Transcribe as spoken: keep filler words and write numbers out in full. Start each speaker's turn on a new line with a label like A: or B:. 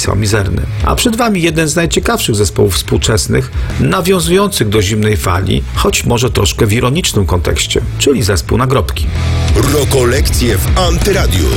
A: pisał mizerny. A przed wami jeden z najciekawszych zespołów współczesnych, nawiązujących do zimnej fali, choć może troszkę w ironicznym kontekście, czyli zespół Nagrobki.
B: Rokolekcje w Antyradiu.